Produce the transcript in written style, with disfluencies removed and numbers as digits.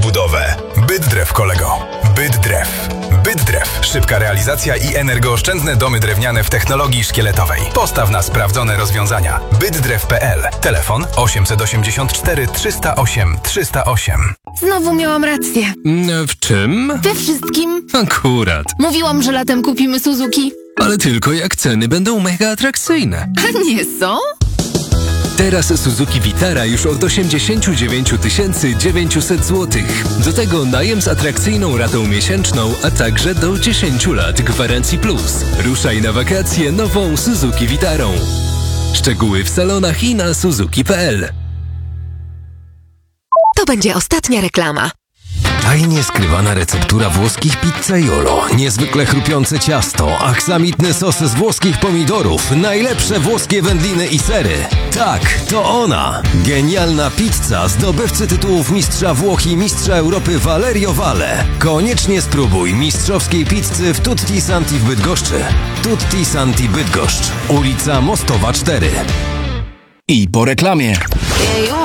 budowę. Bydrew, kolego. Bydrew. Bydrew. Szybka realizacja i energooszczędne domy drewniane w technologii szkieletowej. Postaw na sprawdzone rozwiązania. Bydrew.pl. Telefon 884 308 308. Znowu miałam rację. W czym? We wszystkim. Akurat. Mówiłam, że latem kupimy Suzuki. Ale tylko jak ceny będą mega atrakcyjne. A nie są? Teraz Suzuki Vitara już od 89 900 zł. Do tego najem z atrakcyjną ratą miesięczną, a także do 10 lat gwarancji plus. Ruszaj na wakacje nową Suzuki Vitarą. Szczegóły w salonach i na suzuki.pl. To będzie ostatnia reklama. Tajnie skrywana receptura włoskich pizzaiolo. Niezwykle chrupiące ciasto, aksamitny sos z włoskich pomidorów, najlepsze włoskie wędliny i sery. Tak, to ona! Genialna pizza zdobywcy tytułów Mistrza Włoch i Mistrza Europy Valerio Valle. Koniecznie spróbuj mistrzowskiej pizzy w Tutti Santi w Bydgoszczy. Tutti Santi Bydgoszcz, ulica Mostowa 4. I po reklamie.